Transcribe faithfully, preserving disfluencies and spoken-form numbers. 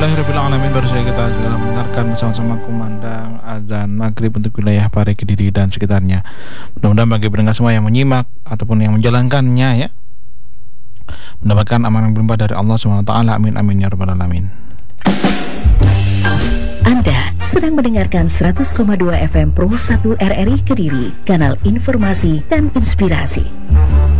Alhamdulillahirrahmanirrahim. Baru saja kita mendengarkan bersama-sama kumandang azan maghrib untuk wilayah Pare, Kediri dan sekitarnya. Mudah-mudahan bagi pendengar semua yang menyimak ataupun yang menjalankannya ya, mendapatkan amanah yang berlimpah dari Allah subhanahu wa taala. Amin amin ya rabbal alamin. Anda sedang mendengarkan seratus koma dua F M Pro satu R R I Kediri, kanal informasi dan inspirasi.